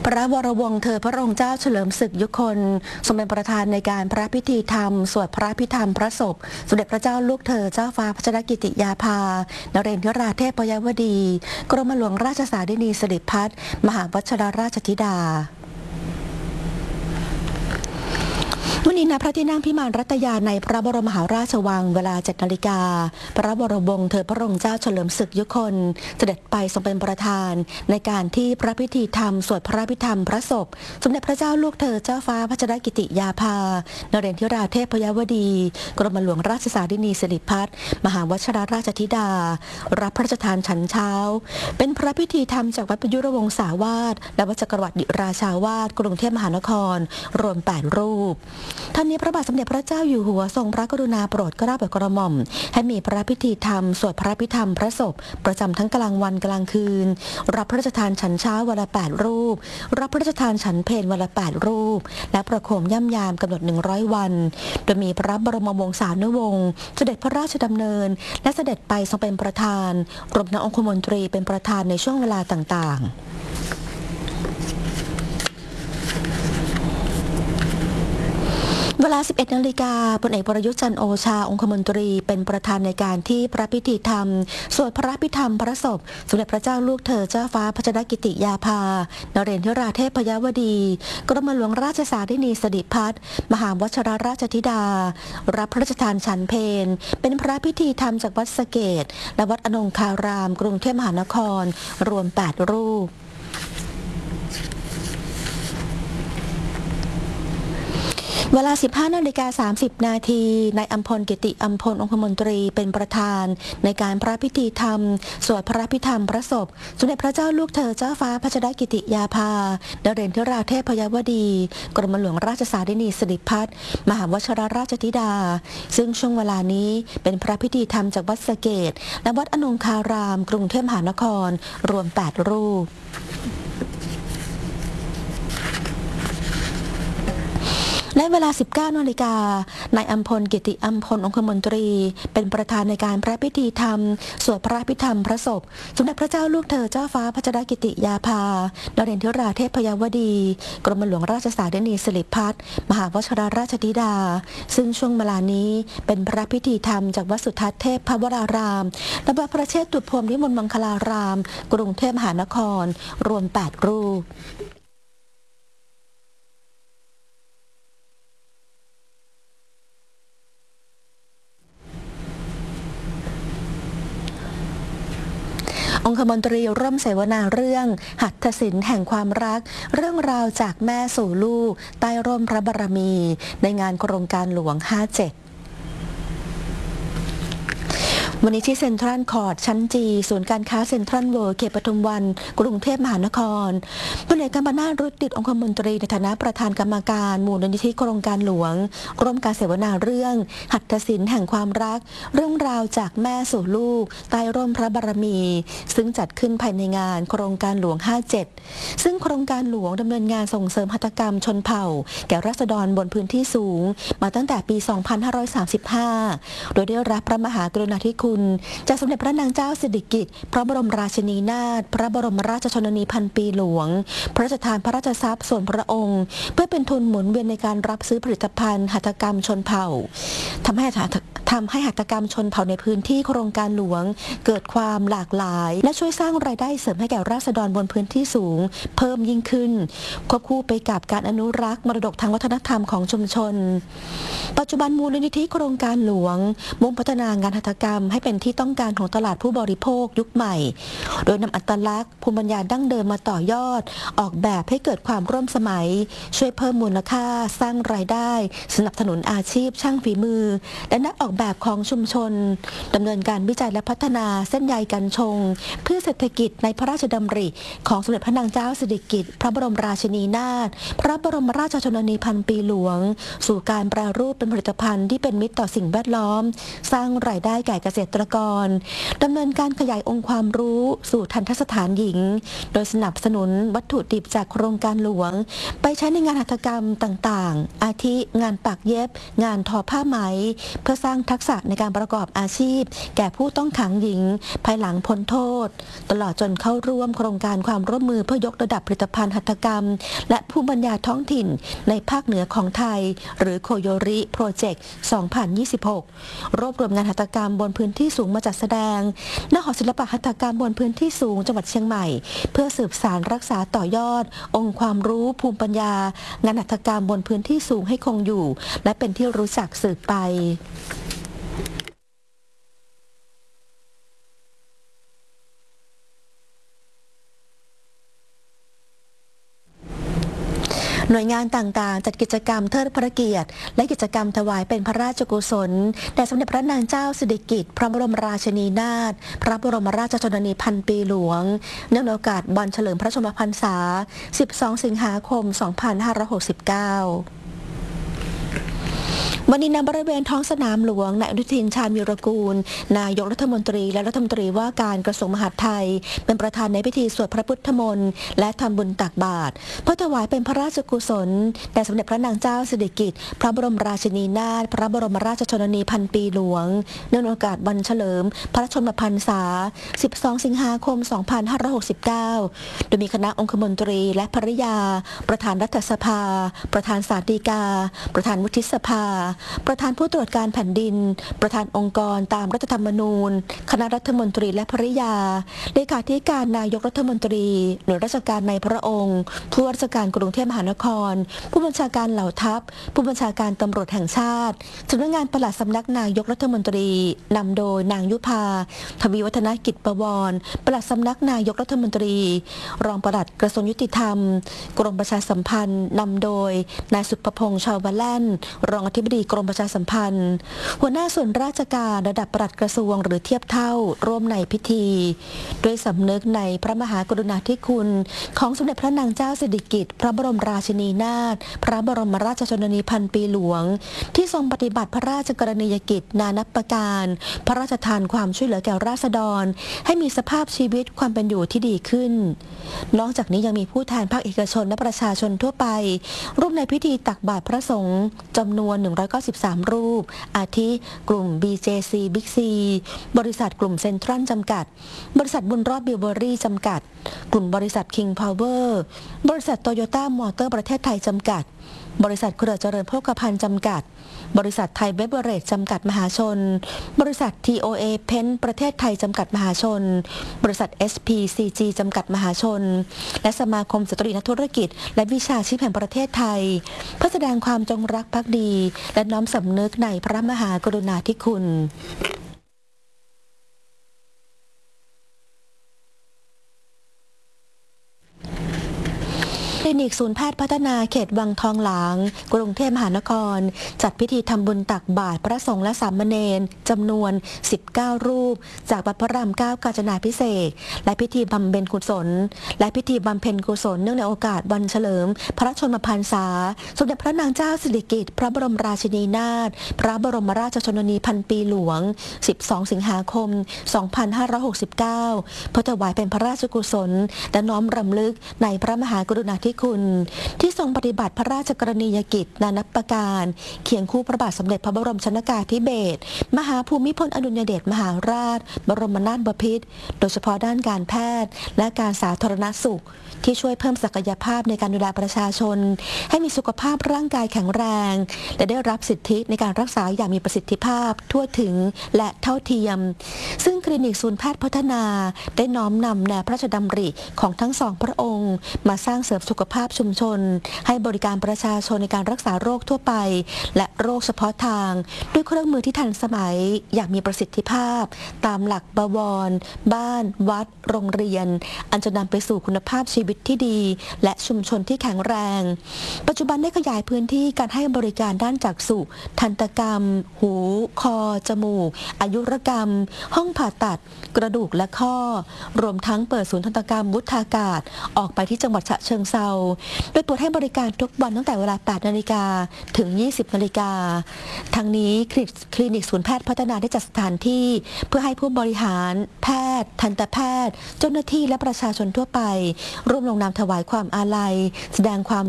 พระวรวงศ์เธอพระองค์เจ้าเฉลิมศึกยุคนทรงเป็นประธานในการพระพิธีธรรมสวดพระพิธรรมพระศพสมเด็จพระเจ้าลูกเธอเจ้าฟ้าพัชรกิติยาภานเรนทราเทพยวดีกรมหลวงราชสารินีสิริพัฒน์มหาวชิรราชธิดาวันนี้ณพระที่นั่งพิมานรัตยาในพระบรมมหาราชวังเวลา 7 นาฬิกาพระวรวงศ์เธอพระองค์เจ้าเฉลิมศึกยุคนเสด็จไปทรงเป็นประธานในการที่พระพิธีธรรมสวดพระพิธรรมพระศพสมเด็จพระเจ้าลูกเธอเจ้าฟ้าพัชรกิติยาภานเรนทราเทพยวดีกรมหลวงราชสารินีสิริพัฒน์มหาวชิรราชธิดารับพระราชทานฉันเช้าเป็นพระพิธีธรรมจากวัดประยุรวงศาวาสและวัดจักรวรรดิราชาวาสกรุงเทพมหานครรวม 8 รูปท่านนี้พระบาทสมเด็จพระเจ้าอยู่หัวทรงพระกรุณาโปรดเกล้าโปรดกระหม่อมให้มีพระพิธีธรรมสวดพระพิธรรมพระศพประจำทั้งกลางวันกลางคืนรับพระราชทานฉันเช้าวันละ 8 รูปรับพระราชทานฉันเพลวันละ 8 รูปและประโคมย่ำยามกำหนด 100 วันโดยมีพระบรมวงศานุวงศ์เสด็จพระราชดำเนินและเสด็จไปทรงเป็นประธานรวมทั้งองคมนตรีเป็นประธานในช่วงเวลาต่างๆเวลา 11 นาฬิกาพลเอกประยุทธ์จันทร์โอชาองคมนตรีเป็นประธานในการที่พระพิธีธรรมสวดพระพิธรรมพระศพสมเด็จพระเจ้าลูกเธอเจ้าฟ้าพัชรกิติยาภานเรนทราเทพยวดีกรมหลวงราชสารินีสิริพัฒน์มหาวชิรราชธิดารับพระราชทานฉันเพลเป็นพระพิธีธรรมจากวัดสะเกษและวัดอนงคารามกรุงเทพมหานครรวม 8 รูปเวลา 15 นาฬิกา 30 นาทีนายอัมพลกิติอัมพลองคมนตรีเป็นประธานในการพระพิธีธรรมสวดพระพิธรรมพระศพสมเด็จพระเจ้าลูกเธอเจ้าฟ้าพัชรกิติยาภานเรนทราเทพยวดีกรมหลวงราชสารินีสิริพัฒน์มหาวชิรราชธิดาซึ่งช่วงเวลานี้เป็นพระพิธีธรรมจากวัดสะเกษและวัดอนงคารามกรุงเทพมหานครรวม 8 รูปในเวลา 19 นาฬิกานายอัมพลกิติอัมพลองคมนตรีเป็นประธานในการพระพิธีธรรมสวดพระพิธรรมพระศพสมเด็จพระเจ้าลูกเธอเจ้าฟ้าพัชรกิติยาภานเรนทราเทพยวดีกรมหลวงราชสารินีสิริพัฒน์มหาวชิรราชธิดาซึ่งช่วงเวลานี้เป็นพระพิธีธรรมจากวัดสุทัศน์เทพพวรารามและวัดพระเชตุพรมวิมลมังคลารามกรุงเทพมหานครรวม 8 รูปองคมนตรีร่วมเสวนาเรื่องหัตถศิลป์แห่งความรักเรื่องราวจากแม่สู่ลูกใต้ร่มพระบารมีในงานโครงการหลวง 57วันนี้ที่เซ็นทรัลคอร์ทชั้นจีศูนย์การค้าเซ็นทรัลเวิลด์เขตปทุมวันกรุงเทพมหานครพลเอกกัมปนาท รุจดิตองคมนตรีในฐานะประธานกรรมการมูลนิธิโครงการหลวงร่วมการเสวนาเรื่องหัตถศิลป์แห่งความรักเรื่องราวจากแม่สู่ลูกใต้ร่มพระบารมีซึ่งจัดขึ้นภายในงานโครงการหลวง 57ซึ่งโครงการหลวงดำเนินงานส่งเสริมหัตถกรรมชนเผ่าแก่ราษฎรบนพื้นที่สูงมาตั้งแต่ปี 2535 โดยได้รับพระมหากรุณาธิคุณจากสมเด็จพระนางเจ้าสิริกิติ์พระบรมราชินีนาถพระบรมราชชนนีพันปีหลวงพระราชทานพระราชทรัพย์ส่วนพระองค์เพื่อเป็นทุนหมุนเวียนในการรับซื้อผลิตภัณฑ์หัตถกรรมชนเผ่าทำให้หัตถกรรมชนเผ่าในพื้นที่โครงการหลวงเกิดความหลากหลายและช่วยสร้างรายได้เสริมให้แก่ราษฎรบนพื้นที่สูงเพิ่มยิ่งขึ้นควบคู่ไปกับการอนุรักษ์มรดกทางวัฒนธรรมของชุมชนปัจจุบันมูลนิธิโครงการหลวงมุ่งพัฒนางานหัตถกรรมให้เป็นที่ต้องการของตลาดผู้บริโภคยุคใหม่โดยนำอัตลักษณ์ภูมิปัญญาดั้งเดิมมาต่อยอดออกแบบให้เกิดความร่วมสมัยช่วยเพิ่มมูลค่าสร้างรายได้สนับสนุนอาชีพช่างฝีมือและนักออกแบบของชุมชนดำเนินการวิจัยและพัฒนาเส้นใยกัญชงเพื่อเศรษฐกิจในพระราชดำริของสมเด็จพระนางเจ้าสิริกิติ์พระบรมราชินีนาถพระบรมราชชนนีพันปีหลวงสู่การแปรรูปเป็นผลิตภัณฑ์ที่เป็นมิตรต่อสิ่งแวดล้อมสร้างรายได้แก่เกษตรกรดำเนินการขยายองค์ความรู้สู่ทันตสถานหญิงโดยสนับสนุนวัตถุดิบจากโครงการหลวงไปใช้ในงานหัตถกรรมต่างๆอาทิงานปักเย็บงานทอผ้าไหมเพื่อสร้างทักษะในการประกอบอาชีพแก่ผู้ต้องขังหญิงภายหลังพ้นโทษตลอดจนเข้าร่วมโครงการความร่วมมือเพื่อยกระดับผลิตภัณฑ์หัตถกรรมและภูมิปัญญาท้องถิ่นในภาคเหนือของไทยหรือโคโยริโปรเจกต์ 2026 รวบรวมงานหัตถกรรมบนพื้นที่สูงมาจัดแสดงณหอศิลปะหัตถกรรมบนพื้นที่สูงจังหวัดเชียงใหม่เพื่อสืบสานรักษาต่อยอดองค์ความรู้ภูมิปัญญางานหัตถกรรมบนพื้นที่สูงให้คงอยู่และเป็นที่รู้จักสืบไปหน่วยงานต่างๆจัดกิจกรรมเทิดพระเกียรติและกิจกรรมถวายเป็นพระราชกุศลแด่สมเด็จพระนางเจ้าสิริกิติ์พระบรมราชินีนาถพระบรมราชชนนีพันปีหลวงเนื่องในโอกาสวันเฉลิมพระชนมพรรษา 12 สิงหาคม 2569วันนี้ณบริเวณท้องสนามหลวงนายอนุทินชาญวีรกูลนายกรัฐมนตรีและรัฐมนตรีว่าการกระทรวงมหาดไทยเป็นประธานในพิธีสวดพระพุทธมนต์และทำบุญตักบาตรเพื่อถวายเป็นพระราชกุศลแด่สมเด็จพระนางเจ้าสิริกิติ์พระบรมราชินีนาถพระบรมราชชนนีพันปีหลวงเนื่องในโอกาสวันเฉลิมพระชนมพรรษา 12 สิงหาคม 2569 โดยมีคณะองคมนตรีและภริยาประธานรัฐสภาประธานศาลฎีกาประธานวุฒิสภาประธานผู้ตรวจการแผ่นดินประธานองค์กรตามรัฐธรรมนูญคณะรัฐมนตรีและภริยาเลขาธิการนายกรัฐมนตรีหน่วยราชการในพระองค์ผู้ว่าราชการกรุงเทพมหานครผู้บัญชาการเหล่าทัพผู้บัญชาการตำรวจแห่งชาติสำนักงานปลัดสำนักนายกรัฐมนตรีนำโดยนางยุพาทวีวัฒนกิจประวรปลัดสำนักนายกรัฐมนตรีรองปลัดกระทรวงยุติธรรมกรมประชาสัมพันธ์นำโดยนายสุภพงษ์ชาวบ้านแล่นรองอธิบดีกรมประชาสัมพันธ์หัวหน้าส่วนราชการระดับปลัดกระทรวงหรือเทียบเท่าร่วมในพิธีด้วยสำนึกในพระมหากรุณาธิคุณของสมเด็จพระนางเจ้าสิริกิติ์พระบรมราชินีนาถพระบรมราชชนนีพันปีหลวงที่ทรงปฏิบัติพระราชกรณียกิจนานับประการพระราชทานความช่วยเหลือแก่ราษฎรให้มีสภาพชีวิตความเป็นอยู่ที่ดีขึ้นนอกจากนี้ยังมีผู้แทนภาคเอกชนและประชาชนทั่วไปร่วมในพิธีตักบาตรพระสงฆ์จำนวน193รูปอาทิกลุ่ม BJC Big C บริษัทกลุ่มเซ็นทรัลจำกัดบริษัทบุญรอดบิวเบอรี่จำกัดกลุ่มบริษัท King Power บริษัทโตโยต้ามอเตอร์ประเทศไทยจำกัดบริษัทเครือเจริญโภคภัณฑ์จำกัดบริษัทไทยเบเวอเรจจำกัดมหาชนบริษัท TOA เพนประเทศไทยจำกัดมหาชนบริษัท SPCG จำกัดมหาชนและสมาคมสตรีนักธุรกิจและวิชาชีพแห่งประเทศไทยเพื่อแสดงความจงรักภักดีและน้อมสำนึกในพระมหากรุณาธิคุณคลินิกศูนย์แพทย์พัฒนาเขตวังทองหลางกรุงเทพมหานครจัดพิธีทำบุญตักบาตรพระสงฆ์และสามเณรจำนวน19รูปจากวัดพระราม 9 กาญจนาภิเษกและพิธีบำเพ็ญกุศลเนื่องในโอกาสวันเฉลิมพระชนมพรรษาสมเด็จพระนางเจ้าสิริกิติ์พระบรมราชินีนาถพระบรมราชชนนีพันปีหลวง 12 สิงหาคม 2569 เพื่อถวายเป็นพระราชกุศลและน้อมรำลึกในพระมหากรุณาธิคุณที่ทรงปฏิบัติพระราชกรณียกิจนานับประการเคียงคู่พระบาทสมเด็จพระบรมชนกาธิเบศรมหาภูมิพลอดุลยเดชมหาราชบรมนาถบพิตรโดยเฉพาะด้านการแพทย์และการสาธารณสุขที่ช่วยเพิ่มศักยภาพในการดูแลประชาชนให้มีสุขภาพร่างกายแข็งแรงและได้รับสิทธิในการรักษาอย่างมีประสิทธิภาพทั่วถึงและเท่าเทียมซึ่งคลินิกศูนย์แพทย์พัฒนาได้น้อมนำแนวพระราชดำริของทั้งสองพระองค์มาสร้างเสริมสุขภาพชุมชนให้บริการประชาชนในการรักษาโรคทั่วไปและโรคเฉพาะทางด้วยเครื่องมือที่ทันสมัยอย่างมีประสิทธิภาพตามหลักบวรบ้านวัดโรงเรียนอันจะนำไปสู่คุณภาพชีวิตที่ดีและชุมชนที่แข็งแรงปัจจุบันได้ขยายพื้นที่การให้บริการด้านจักษุทันตกรรมหูคอจมูกอายุรกรรมห้องผ่าตัดกระดูกและข้อรวมทั้งเปิดศูนย์ทันตกรรมวุฒากาศออกไปที่จังหวัดฉะเชิงเทราโดยเปิดให้บริการทุกวันตั้งแต่เวลา 8 นาฬิกาถึง 20 นาฬิกาทั้งนี้คลินิกศูนย์แพทย์พัฒนาได้จัดสถานที่เพื่อให้ผู้บริหารแพทย์ทันตแพทย์เจ้าหน้าที่และประชาชนทั่วไปร่วมลงนามถวายความอาลัยแสดงความ